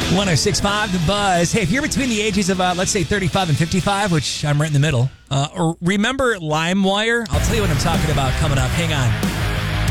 106.5 The Buzz. Hey, if you're between the ages of, let's say, 35 and 55, which I'm right in the middle, or remember LimeWire? I'll tell you what I'm talking about coming up. Hang on.